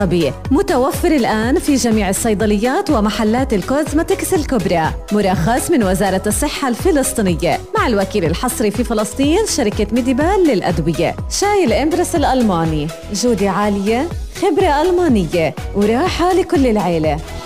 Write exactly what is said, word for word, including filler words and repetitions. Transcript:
متوفر الآن في جميع الصيدليات ومحلات الكوزمتكس الكبرى، مرخص من وزارة الصحة الفلسطينية، مع الوكيل الحصري في فلسطين شركة ميديبال للأدوية. شاي الإمبرس الألماني، جودة عالية، خبرة ألمانية، وراحة لكل العيلة.